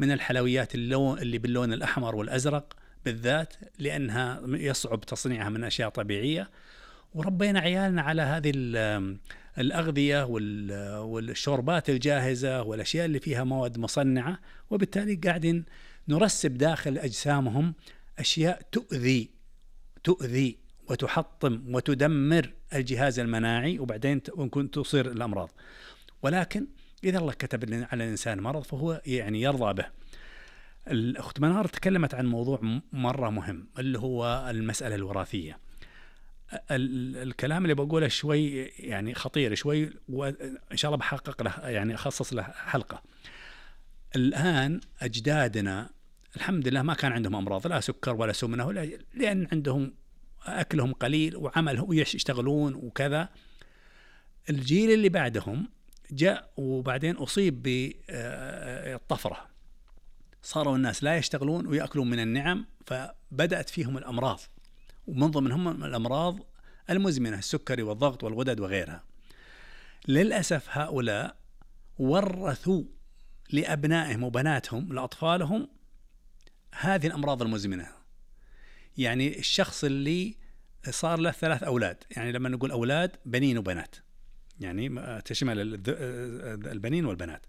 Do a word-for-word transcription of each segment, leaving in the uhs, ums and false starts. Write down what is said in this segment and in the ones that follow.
من الحلويات اللون اللي باللون الأحمر والأزرق بالذات، لأنها يصعب تصنيعها من أشياء طبيعية. وربينا عيالنا على هذه الأغذية والشوربات الجاهزة والأشياء اللي فيها مواد مصنعة، وبالتالي قاعدين نرسب داخل أجسامهم أشياء تؤذي تؤذي وتحطم وتدمر الجهاز المناعي، وبعدين ممكن تصير الأمراض. ولكن إذا الله كتب على الإنسان مرض فهو يعني يرضى به. الأخت منار تكلمت عن موضوع مرة مهم اللي هو المسألة الوراثية. الكلام اللي بقوله شوي يعني خطير شوي، وإن شاء الله بحقق له يعني أخصص له حلقة. الآن أجدادنا الحمد لله ما كان عندهم أمراض، لا سكر ولا سمنة ولا، لأن عندهم أكلهم قليل وعملهم ويشتغلون وكذا. الجيل اللي بعدهم جاء وبعدين أصيب بالطفرة، صاروا الناس لا يشتغلون ويأكلون من النعم، فبدأت فيهم الأمراض، ومن ضمنهم الأمراض المزمنة، السكري والضغط والغدد وغيرها. للأسف هؤلاء ورثوا لأبنائهم وبناتهم لأطفالهم هذه الأمراض المزمنة. يعني الشخص اللي صار له ثلاث أولاد، يعني لما نقول أولاد بنين وبنات يعني تشمل البنين والبنات،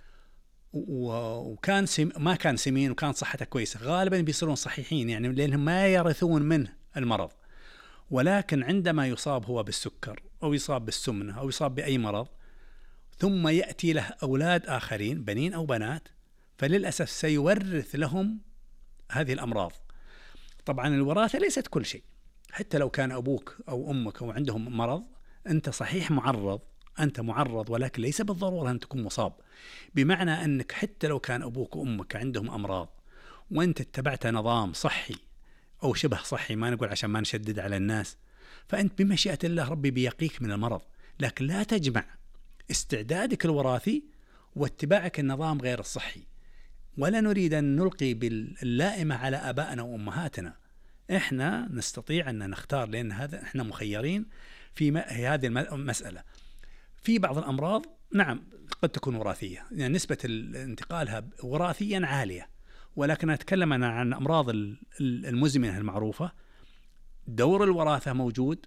وكان سم ما كان سمين وكان صحته كويسة، غالبا بيصيرون صحيحين يعني لأنهم ما يرثون منه المرض. ولكن عندما يصاب هو بالسكر أو يصاب بالسمنة أو يصاب بأي مرض، ثم يأتي له أولاد آخرين بنين أو بنات، فللأسف سيورث لهم هذه الأمراض. طبعا الوراثة ليست كل شيء، حتى لو كان أبوك أو أمك أو عندهم مرض أنت صحيح معرض، أنت معرض، ولكن ليس بالضرورة أن تكون مصاب. بمعنى أنك حتى لو كان أبوك وأمك عندهم أمراض وأنت اتبعت نظام صحي أو شبه صحي، ما نقول عشان ما نشدد على الناس، فأنت بمشيئة الله ربي بيقيك من المرض. لكن لا تجمع استعدادك الوراثي واتباعك النظام غير الصحي. ولا نريد أن نلقي باللائمة على آبائنا وأمهاتنا، إحنا نستطيع أن نختار، لأن هذا إحنا مخيرين في هذه المسألة. في بعض الأمراض نعم قد تكون وراثية، يعني نسبة انتقالها وراثيا عالية، ولكن أتكلم أنا عن أمراض المزمنة المعروفة. دور الوراثة موجود،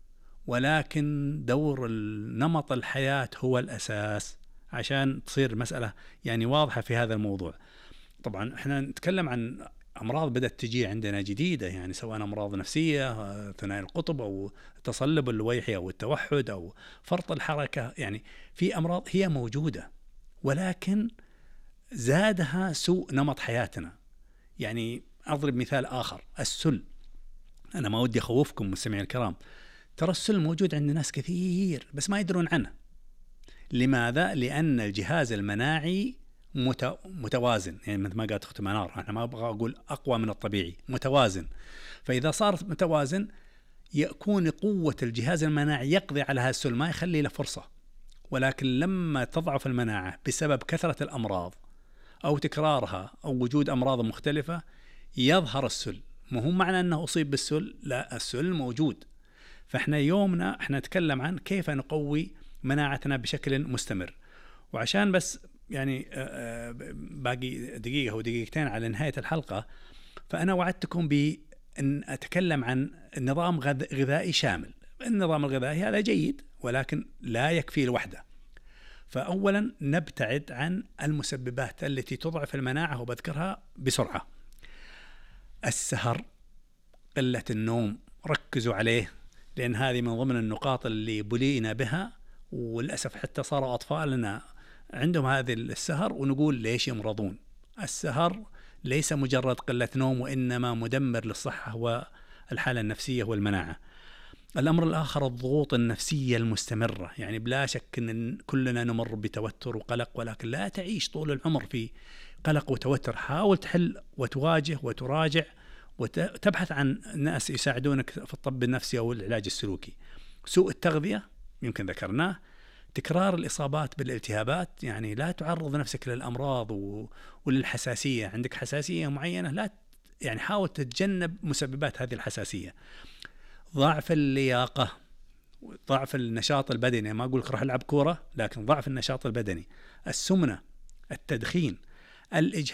ولكن دور نمط الحياة هو الأساس عشان تصير المسألة يعني واضحة في هذا الموضوع. طبعا احنا نتكلم عن أمراض بدأت تجي عندنا جديدة، يعني سواء أمراض نفسية ثنائي القطب أو تصلب اللويحي أو التوحد أو فرط الحركة، يعني في أمراض هي موجودة، ولكن زادها سوء نمط حياتنا. يعني أضرب مثال آخر، السل. أنا ما ودي أخوفكم مستمعي الكرام، ترى السل موجود عند ناس كثير بس ما يدرون عنه. لماذا؟ لأن الجهاز المناعي متوازن، يعني مثل ما قالت أخت منار، أنا ما أبغى أقول أقوى من الطبيعي، متوازن. فإذا صار متوازن يكون قوة الجهاز المناعي يقضي على هذا السل، ما يخلي له فرصة. ولكن لما تضعف المناعة بسبب كثرة الأمراض أو تكرارها أو وجود أمراض مختلفة يظهر السل. مو هو معنى أنه أصيب بالسل، لا، السل موجود. فإحنا يومنا إحنا نتكلم عن كيف نقوي مناعتنا بشكل مستمر. وعشان بس يعني باقي دقيقة أو دقيقتين على نهاية الحلقة، فأنا وعدتكم بأن أتكلم عن نظام غذائي شامل. النظام الغذائي هذا جيد ولكن لا يكفي لوحده. فأولا نبتعد عن المسببات التي تضعف المناعة، وبذكرها بسرعة. السهر، قلة النوم، ركزوا عليه، لأن هذه من ضمن النقاط اللي بلينا بها، وللأسف حتى صاروا أطفالنا عندهم هذه السهر ونقول ليش يمرضون. السهر ليس مجرد قلة نوم، وإنما مدمر للصحة والحالة النفسية والمناعة. الأمر الآخر الضغوط النفسية المستمرة، يعني بلا شك أن كلنا نمر بتوتر وقلق، ولكن لا تعيش طول العمر في قلق وتوتر. حاول تحل وتواجه وتراجع وتبحث عن ناس يساعدونك في الطب النفسي أو العلاج السلوكي. سوء التغذية يمكن ذكرناه. تكرار الإصابات بالالتهابات، يعني لا تعرض نفسك للأمراض وللحساسية. عندك حساسية معينة، لا يعني حاول تتجنب مسببات هذه الحساسية. ضعف اللياقة، ضعف النشاط البدني، ما أقول لك راح ألعب كورة، لكن ضعف النشاط البدني. السمنة، التدخين،